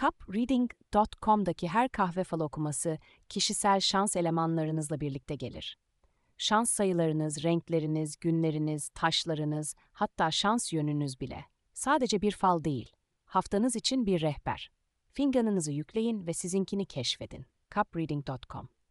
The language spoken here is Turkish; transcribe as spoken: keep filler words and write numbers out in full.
cup reading nokta com'daki her kahve falı okuması kişisel şans elemanlarınızla birlikte gelir. Şans sayılarınız, renkleriniz, günleriniz, taşlarınız, hatta şans yönünüz bile. Sadece bir fal değil, haftanız için bir rehber. Fincanınızı yükleyin ve sizinkini keşfedin. cup reading nokta com